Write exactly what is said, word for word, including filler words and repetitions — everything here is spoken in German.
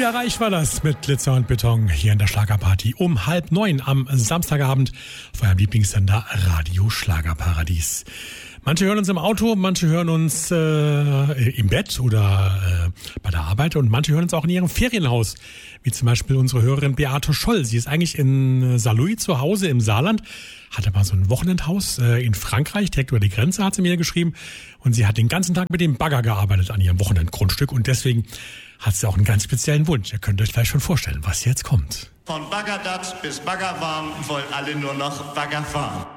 Julia Reich war das mit Glitzer und Beton hier in der Schlagerparty um halb neun am Samstagabend vor eurem Lieblingssender Radio Schlagerparadies. Manche hören uns im Auto, manche hören uns äh, im Bett oder äh, bei der Arbeit und manche hören uns auch in ihrem Ferienhaus, wie zum Beispiel unsere Hörerin Beate Scholl. Sie ist eigentlich in Saarlouis zu Hause im Saarland, hatte mal so ein Wochenendhaus äh, in Frankreich, direkt über die Grenze, hat sie mir geschrieben. Und sie hat den ganzen Tag mit dem Bagger gearbeitet an ihrem Wochenendgrundstück und deswegen hat sie auch einen ganz speziellen Wunsch. Ihr könnt euch vielleicht schon vorstellen, was jetzt kommt. Von Baggerdat bis Baggerwarm wollen alle nur noch Bagger fahren.